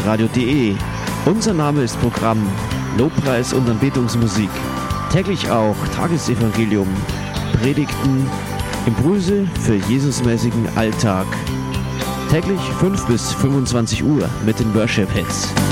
radio.de. Unser Name ist Programm, Lobpreis und Anbetungsmusik. Täglich auch Tagesevangelium, Predigten, Impulse für Jesusmäßigen Alltag. Täglich 5 bis 25 Uhr mit den Worship Hits.